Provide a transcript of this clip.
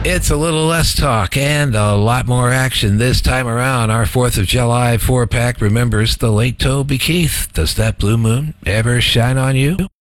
It's a little less talk and a lot more action this time around. Our 4th of July 4-pack remembers the late Toby Keith. Does that blue moon ever shine on you?